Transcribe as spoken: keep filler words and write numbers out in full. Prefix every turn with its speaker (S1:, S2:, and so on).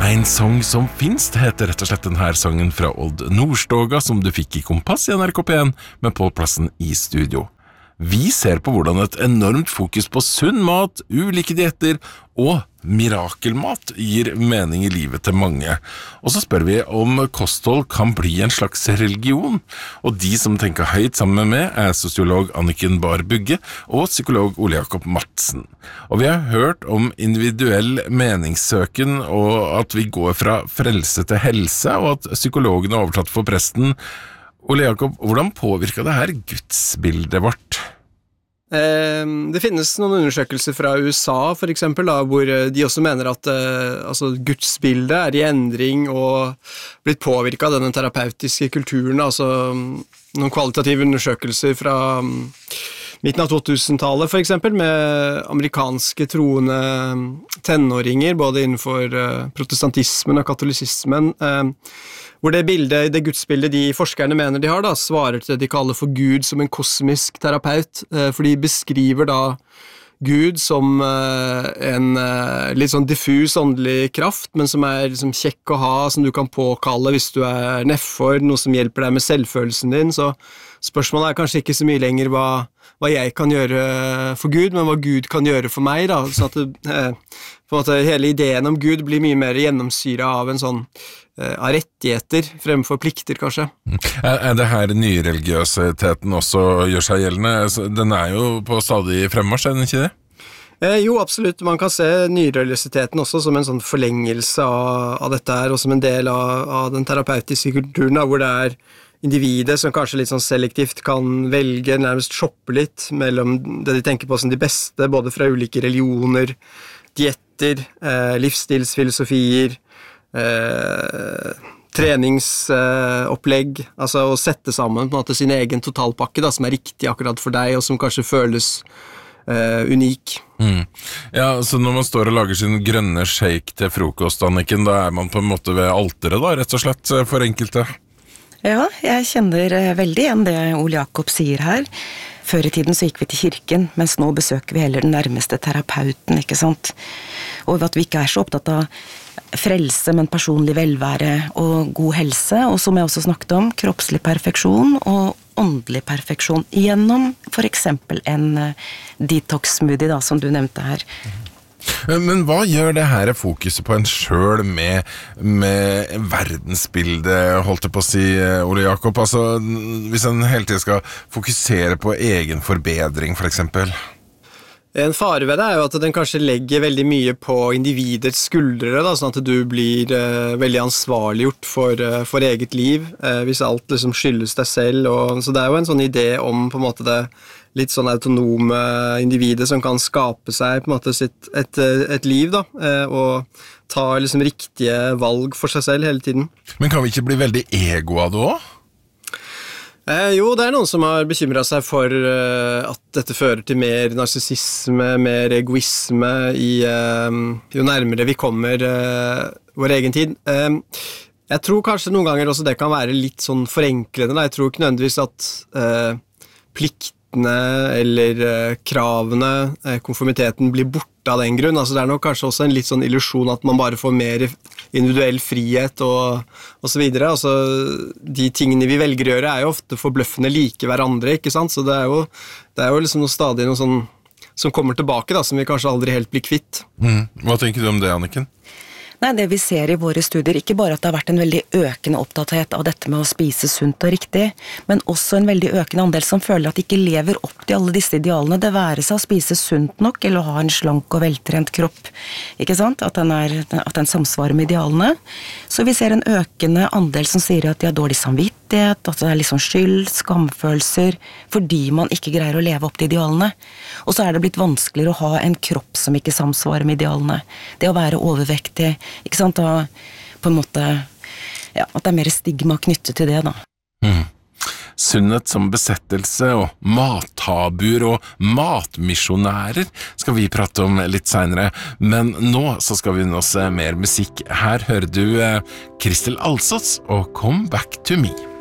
S1: En sång som finst heter rett og slett denne sangen fra Odd Nordstoga som du fikk i Kompass i N R K P en med Pål Plassen i studio. Vi ser på hvordan et enormt fokus på sunn mat, ulike dietter og mirakelmat gir mening i livet til mange. Og så spør vi om kosthold kan bli en slags religion. Og de som tenker høyt sammen med meg er sosiolog Anniken Bahr Bugge og psykolog Ole Jakob Madsen. Og vi har hørt om individuell meningssøken og at vi går fra frelse til helse, og at psykologen er overtatt for presten. Ole Jakob, hvordan påvirker det her gudsbildet vårt?
S2: Eh, det finnes noen undersøkelser fra U S A for eksempel, da, hvor de også mener at eh, altså, gudsbildet er i endring og blitt påvirket av denne terapeutiske kulturen, altså noen kvalitative undersøkelser fra um, midten av to-tusentallet for eksempel, med amerikanske troende tenåringer, både innenfor uh, protestantismen og katolisismen, uh, hvor det bildet, det gudsbildet de forskerne mener de har da, svarer til det de kaller for Gud som en kosmisk terapeut, uh, for de beskriver da Gud som uh, en uh, litt sånn diffus åndelig kraft, men som er liksom kjekk å ha, som du kan påkalle hvis du er nedfor, noe som hjelper deg med selvfølelsen din, så spørsmålet er kanskje ikke så mye lenger hva, hva jeg kan gjøre for Gud, men hva Gud kan gjøre for meg, da, sånn at det, eh, på en måte hele ideen om Gud blir mye mer gjennomsyret av en sånn eh, av rettigheter fremfor plikter, kanskje.
S1: Er, er det her nyreligiøsiteten også gjør seg gjeldende? Den er jo på stadig fremmarsj, er den ikke det?
S2: Eh, jo, absolutt. Man kan se nyreligiøsiteten også som en sånn forlengelse av, av dette her, og som en del av, av den terapeutiske kulturen, da, hvor det er individet som kanskje litt sånn selektivt kan velge, nærmest shoppe litt mellom det de tenker på som de beste, både fra ulike religioner, dietter, eh, livsstilsfilosofier, eh, treningsopplegg, eh, altså å sette sammen på en måte sin egen totalpakke da, som er riktig akkurat for deg, og som kanskje føles eh, unik.
S1: Mm. Ja, så når man står og lager sin grønne shake til frokost, Anniken, da er man på en måte ved alteret da, rett og slett, for enkelte.
S3: Ja, jeg kjenner veldig igjen det Ole Jakob sier her. Før i tiden så gikk vi til kirken, mens nå besøker vi heller den nærmeste terapeuten, ikke sant? Og at vi ikke er så opptatt av frelse, men personlig velvære og god helse, og som jeg også snakket om, kroppslig perfeksjon og åndelig perfeksjon, gjennom for eksempel en detox-smoothie da, som du nevnte her.
S1: Men hva gjør det her fokuset på en selv med, med verdensbildet, holdt jeg på å si, Ole Jakob? Altså, hvis en hele tiden skal fokusere på egen forbedring, for eksempel?
S2: En fare ved det er jo at den kanskje legger veldig mye på individets skuldre, da, sånn at du blir eh, veldig ansvarliggjort for, eh, for eget liv, eh, hvis alt liksom skyldes deg selv. Og, så det er jo en sånn idé om på en måte det litt sånn autonome individet som kan skape seg på en måte sitt, et, et liv da, eh, og ta liksom riktige valg for seg selv hele tiden.
S1: Men kan vi ikke bli veldig ego av det også?
S2: Eh, jo, det er noen som har bekymret seg for uh, at dette fører til mer narsissisme, mer egoisme i, uh, jo nærmere vi kommer uh, vår egen tid. Uh, jeg tror kanskje noen ganger også det kan være litt sånn forenklende. Jeg tror ikke nødvendigvis at uh, pliktene eller uh, kravene, uh, konformiteten blir borte av den grunn. Altså, det er nok kanskje også en litt sånn illusjon at man bare får mer individuell frihet og, og så videre. Altså, de tingene vi velger å gjøre er jo ofte forbløffende like hverandre, ikke sant? Så det er jo, det er jo liksom noe stadig noe sånn som kommer tilbake da, som vi kanskje aldri helt blir kvitt.
S1: Mm. Hva tenker du om det, Anniken?
S3: Nei, det vi ser i våre studier, ikke bare at det har vært en veldig økende opptatthet av dette med å spise sunt og riktig, men også en veldig økende andel som føler at de ikke lever opp til alle disse idealene, det være seg å spise sunt nok, eller å ha en slank og veltrent kropp, ikke sant? At den, er, at den samsvarer med idealene. Så vi ser en økende andel som sier at de har dårlig samvittighet, at det er liksom skyld, skamfølelser, fordi man ikke greier å leve opp til idealene. Og så er det blitt vanskeligere å ha en kropp som ikke samsvarer med idealene. Det å være overvektig, ikke sant, da, på en måte, ja, at det er mer stigma knyttet til det da.
S1: Mm. Sunnhet som besettelse og mattabuer og matmisjonærer skal vi prate om litt senere, men nå så skal vi nå se mer musikk. Her hører du eh, Kristel Alsås og Come Back to Me.